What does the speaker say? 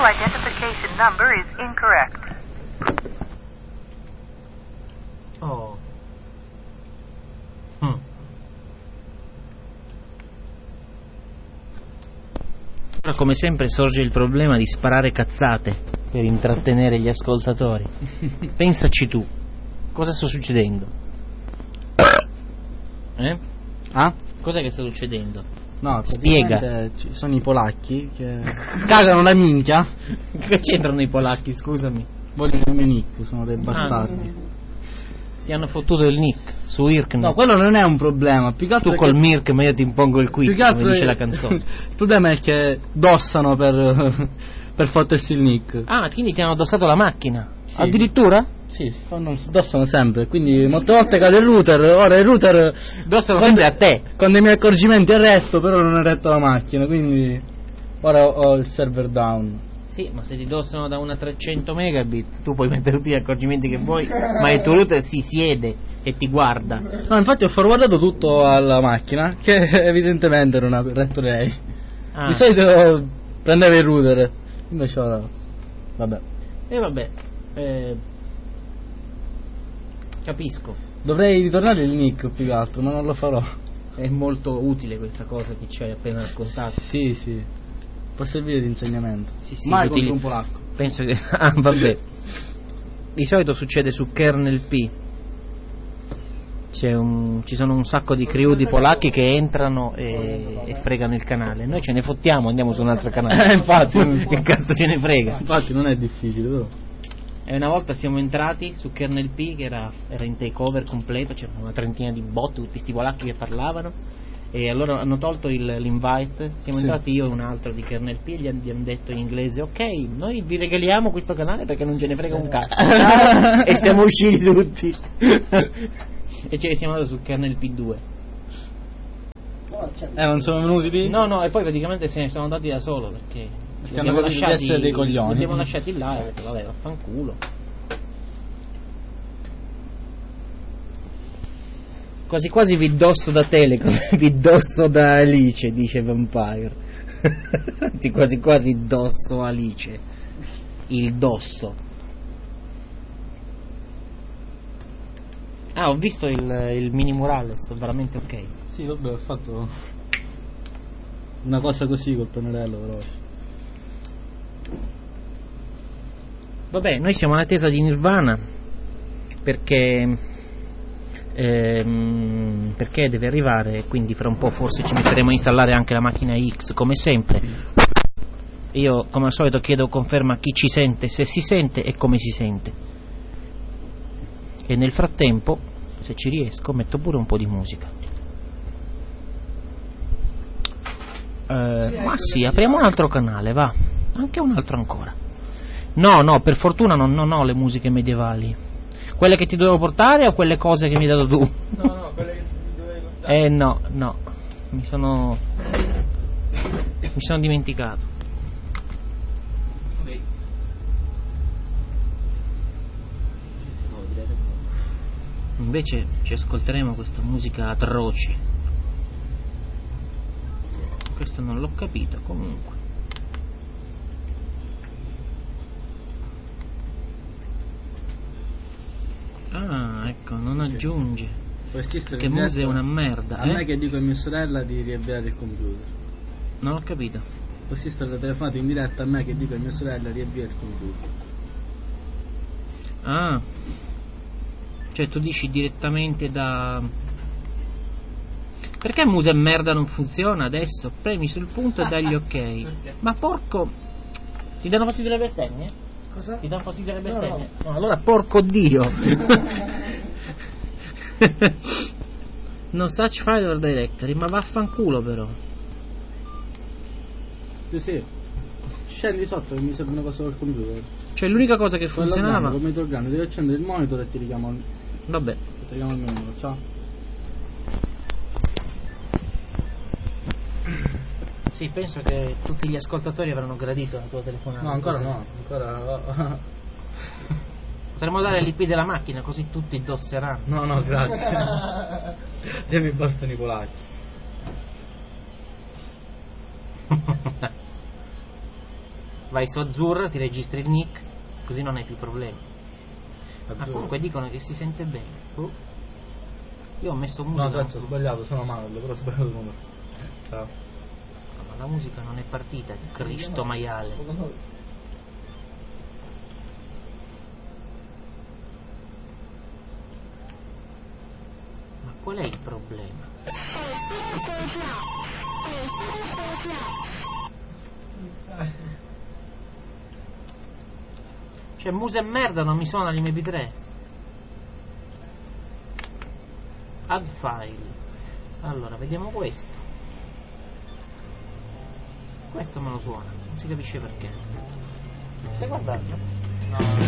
identification number is incorrect. Oh. Ora, come sempre, sorge il problema di sparare cazzate per intrattenere gli ascoltatori. Pensaci tu, cosa sta succedendo? Ah? Cos'è che sta succedendo? No, spiega. Ci sono i polacchi che cagano la minchia. Che c'entrano i polacchi, scusami? Vogliono il mio nick, sono dei bastardi. Ti hanno fottuto il nick su IRCN. No, quello non è un problema. Più che altro tu col MIRC, ma io ti impongo il qui, come dice la canzone. Il problema è che dossano per fottersi il nick. Ah, quindi ti hanno addossato la macchina? Sì. Addirittura? Sì, dossano sempre. Quindi molte volte cade il router. Ora il router dossano sempre a te. Con dei miei accorgimenti è retto, però non è retto la macchina. Quindi ora ho il server down. Sì, ma se ti dossano da una 300 megabit tu puoi mettere tutti gli accorgimenti che vuoi, ma il tuo router si siede e ti guarda. No, infatti ho forwardato tutto alla macchina, che evidentemente non ha retto lei. Di solito prendeva il router, invece ora vabbè. Capisco. Dovrei ritornare il nick più che altro, ma non lo farò. È molto utile questa cosa che ci hai appena raccontato. Sì. Può servire di insegnamento. Sì, mai contro un polacco. Penso che... vabbè. Di solito succede su Kernel P. Ci sono un sacco di crew di polacchi che entrano e fregano il canale. Noi ce ne fottiamo, andiamo su un altro canale. Infatti. Che cazzo ce ne frega? Infatti non è difficile, vero? E una volta siamo entrati su Kernel P, che era in takeover completo, c'erano una trentina di bot, tutti questi polacchi che parlavano. E allora hanno tolto l'invite, siamo entrati io e un altro di Kernel P e gli abbiamo detto in inglese: ok, noi vi regaliamo questo canale perché non ce ne frega un cazzo. E siamo usciti tutti. E ce ne siamo andati su Kernel P2. Non sono venuti lì? No, e poi praticamente se ne sono andati da solo perché hanno lasciati di essere dei coglioni. Li abbiamo lasciati là e ho detto vabbè, vaffanculo. Quasi quasi vi dosso da Telecom, vi dosso da Alice, dice Vampire. Quasi quasi dosso Alice. Il dosso. Ho visto il mini Morales, veramente ok. Sì, vabbè, ho fatto una cosa così col pennarello veloce. Vabbè, noi siamo in attesa di Nirvana perché deve arrivare, quindi fra un po' forse ci metteremo a installare anche la macchina X come sempre. Io come al solito chiedo conferma a chi ci sente, se si sente e come si sente, e nel frattempo, se ci riesco, metto pure un po' di musica. Ma sì, apriamo un altro canale, va, anche un altro ancora. No, per fortuna non ho le musiche medievali. Quelle che ti dovevo portare o quelle cose che mi hai dato tu? No, quelle che ti dovevo portare. No, mi sono dimenticato. Invece ci ascolteremo questa musica atroce. Questo non l'ho capito comunque. Ecco, non aggiunge. Che Muse è una merda. A me che dico a mia sorella di riavviare il computer. Non ho capito. Questi stanno telefonato in diretta a me che dico a mia sorella riavvia il computer. Cioè tu dici direttamente da... Perché Muse è merda non funziona adesso? Premi sul punto e dagli ok. Ma porco... Ti danno fastidio le bestemmie? Cosa? Ti danno fastidio le bestemmie? No, allora porco Dio. No such file or directory, ma vaffanculo però. Sì. Scendi sotto che mi serve una cosa col computer. Cioè l'unica cosa che funzionava... Come ti organizzo, devi accendere il monitor e ti richiamo. Vabbè. Ti richiamo il mio numero, ciao. Sì, penso che tutti gli ascoltatori avranno gradito la tua telefonata. No, ancora no, ancora... Potremmo dare l'IP della macchina così tutti indosseranno. No, grazie. Già mi bastano i polacchi. vai su Azzurra, ti registri il nick, così non hai più problemi. Ma comunque dicono che si sente bene. Io ho messo musica. No, cazzo, ho sbagliato, sono Manuel, però ho sbagliato il numero. Ciao. Ma la musica non è partita, Cristo maiale. Ma qual è il problema? Cioè, musa e merda non mi suona l'MP3. Add file. Allora, vediamo questo. Questo me lo suona, non si capisce perché. Stai guardando? No.